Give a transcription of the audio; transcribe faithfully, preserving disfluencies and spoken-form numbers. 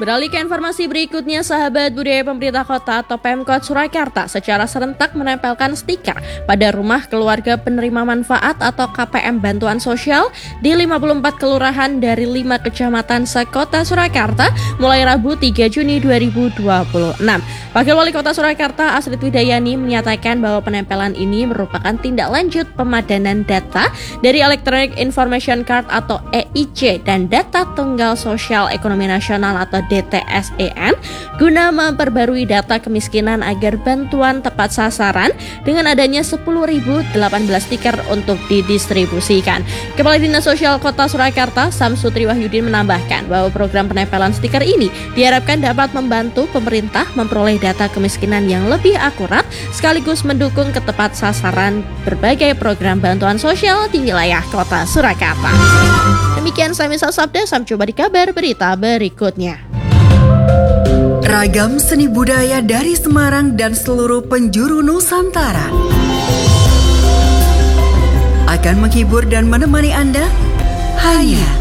Beralih ke informasi berikutnya, sahabat budaya pemerintah kota atau Pemkot Surakarta secara serentak menempelkan stiker pada rumah keluarga penerima manfaat atau K P M bantuan sosial di lima puluh empat kelurahan dari lima kecamatan sekota Surakarta mulai Rabu tiga Juni dua ribu dua puluh enam. Wakil Wali Kota Surakarta Astrid Widayani menyatakan bahwa penempelan ini merupakan tindak lanjut pemadanan data dari Electronic Information Card atau E I C dan data tunggal sosial ekonomi nasional atau D T S E N guna memperbarui data kemiskinan agar bantuan tepat sasaran dengan adanya sepuluh ribu delapan belas stiker untuk didistribusikan. Kepala Dinas Sosial Kota Surakarta Samsutri Wahyudin menambahkan bahwa program penempelan stiker ini diharapkan dapat membantu pemerintah memperoleh data kemiskinan yang lebih akurat sekaligus mendukung ketepat sasaran berbagai program bantuan sosial di wilayah Kota Surakarta. Demikian Samisa Sabda, Sam coba di kabar berita berikutnya. Ragam seni budaya dari Semarang dan seluruh penjuru Nusantara akan menghibur dan menemani Anda hanya